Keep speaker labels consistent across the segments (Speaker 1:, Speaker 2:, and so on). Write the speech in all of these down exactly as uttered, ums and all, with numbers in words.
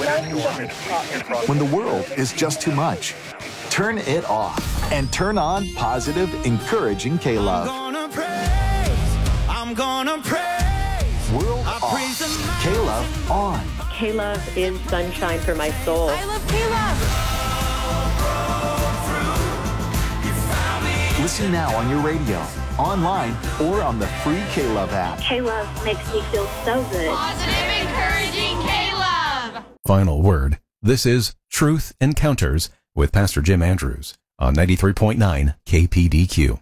Speaker 1: When the world is just too much, turn it off and turn on positive, encouraging K-Love.
Speaker 2: I'm gonna praise, I'm gonna praise.
Speaker 1: World
Speaker 2: I
Speaker 1: off,
Speaker 2: praise the
Speaker 1: K-Love on.
Speaker 3: K-Love is sunshine for my soul.
Speaker 4: I love K-Love.
Speaker 1: Listen now on your radio, online, or on the free K-Love app.
Speaker 5: K-Love makes me feel so good.
Speaker 4: Positive, encouraging K-Love.
Speaker 6: Final word. This is Truth Encounters with Pastor Jim Andrews on ninety-three point nine K P D Q.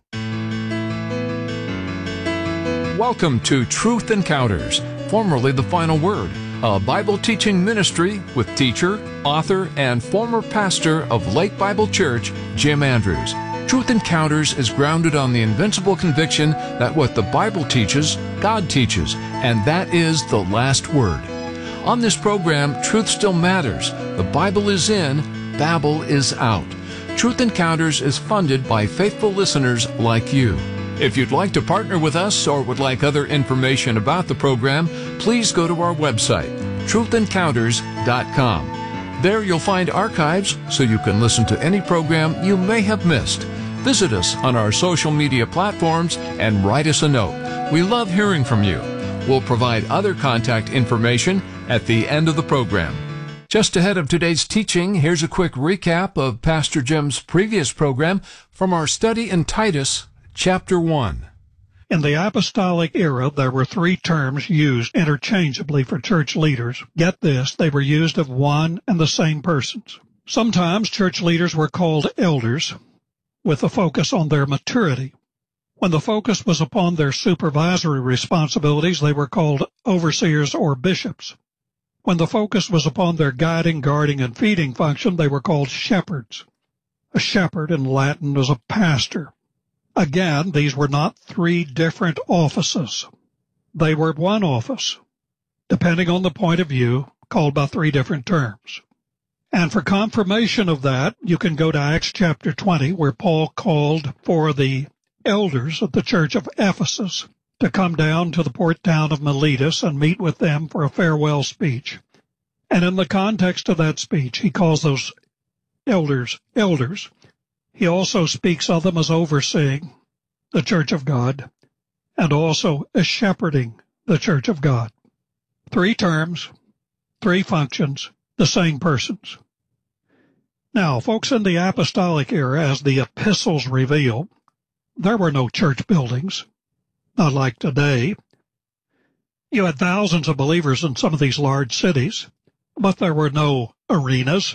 Speaker 7: Welcome to Truth Encounters, formerly The Final Word, a Bible teaching ministry with teacher, author, and former pastor of Lake Bible Church, Jim Andrews. Truth Encounters is grounded on the invincible conviction that what the Bible teaches, God teaches, and that is the last word. On this program, truth still matters. The Bible is in, Babel is out. Truth Encounters is funded by faithful listeners like you. If you'd like to partner with us or would like other information about the program, please go to our website, truth encounters dot com. There you'll find archives so you can listen to any program you may have missed. Visit us on our social media platforms and write us a note. We love hearing from you. We'll provide other contact information at the end of the program. Just ahead of today's teaching, here's a quick recap of Pastor Jim's previous program from our study in Titus, chapter one.
Speaker 8: In the apostolic era, there were three terms used interchangeably for church leaders. Get this, they were used of one and the same persons. Sometimes church leaders were called elders, with a focus on their maturity. When the focus was upon their supervisory responsibilities, they were called overseers or bishops. When the focus was upon their guiding, guarding, and feeding function, they were called shepherds. A shepherd in Latin was a pastor. Again, these were not three different offices. They were one office, depending on the point of view, called by three different terms. And for confirmation of that, you can go to Acts chapter twenty, where Paul called for the elders of the church of Ephesus to come down to the port town of Miletus and meet with them for a farewell speech. And in the context of that speech, he calls those elders elders. He also speaks of them as overseeing the church of God and also as shepherding the church of God. Three terms, three functions, the same persons. Now, folks, in the apostolic era, as the epistles reveal, there were no church buildings, not like today. You had thousands of believers in some of these large cities, but there were no arenas.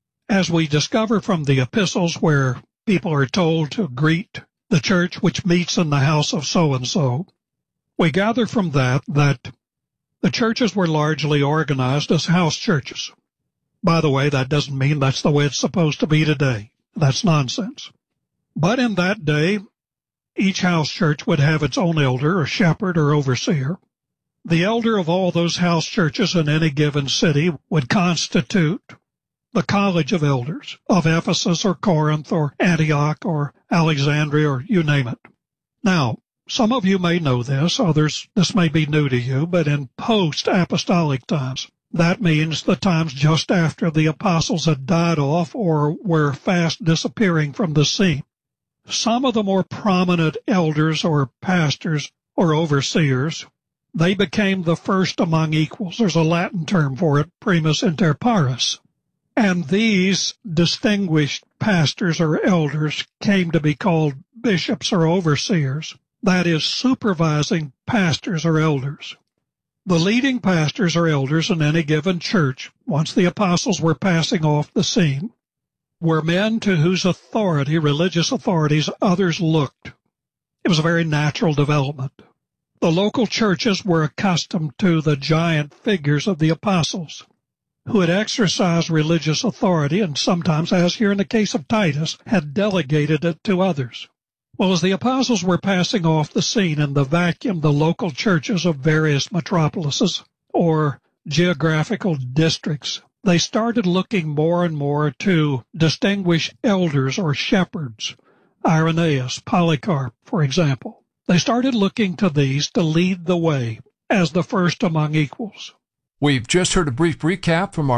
Speaker 8: As we discover from the epistles where people are told to greet the church which meets in the house of so-and-so, we gather from that that the churches were largely organized as house churches. By the way, that doesn't mean that's the way it's supposed to be today. That's nonsense. But in that day, each house church would have its own elder, or shepherd, or overseer. The elder of all those house churches in any given city would constitute the college of elders of Ephesus or Corinth or Antioch or Alexandria or you name it. Now, some of you may know this, others, this may be new to you, but in post-apostolic times, that means the times just after the apostles had died off or were fast disappearing from the scene, some of the more prominent elders or pastors or overseers, they became the first among equals. There's a Latin term for it, primus inter pares. And these distinguished pastors or elders came to be called bishops or overseers, that is, supervising pastors or elders. The leading pastors or elders in any given church, once the apostles were passing off the scene, were men to whose authority, religious authorities, others looked. It was a very natural development. The local churches were accustomed to the giant figures of the apostles, who had exercised religious authority and sometimes, as here in the case of Titus, had delegated it to others. Well, as the apostles were passing off the scene in the vacuum, the local churches of various metropolises or geographical districts, they started looking more and more to distinguish elders or shepherds, Irenaeus, Polycarp, for example. They started looking to these to lead the way as the first among equals.
Speaker 7: We've just heard a brief recap from our